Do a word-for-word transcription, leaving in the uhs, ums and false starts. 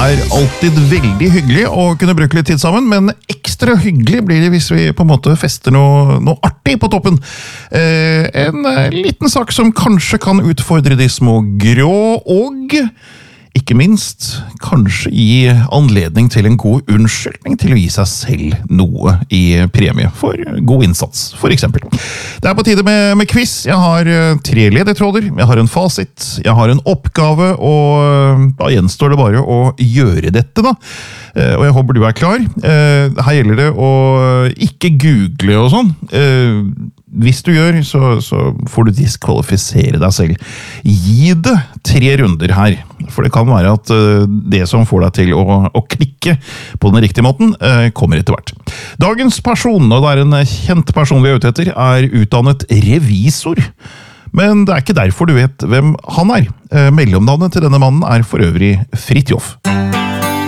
er alltid veldig hyggelig å kunne bruke litt tid sammen, men ekstra hyggelig blir det hvis vi på en måte fester noe, noe artig på toppen. Eh, en liten sak som kanskje kan utfordre de små grå, og ikke minst kanskje gi anledning til en god unnskyldning til å gi seg selv noe i premie for god innsats, for eksempel. Det er på tide med, med quiz. Jeg har tre ledetråder, jeg har en fasit, jeg har en oppgave, og da gjenstår det bare å gjøre dette da. Og jeg håper du er klar. Her gjelder det å ikke google og sånn. Hvis du gjør, så, så får du diskvalifisere deg selv. Gi det tre runder her, for det kan være at det som får deg til å, å klikke på den riktige måten, kommer etter hvert. Dagens person, og det er en kjent person vi er ute etter, er utdannet revisor. Men det er ikke derfor du vet hvem han er. Mellomnavnet til denne mannen er for øvrig Fridtjof.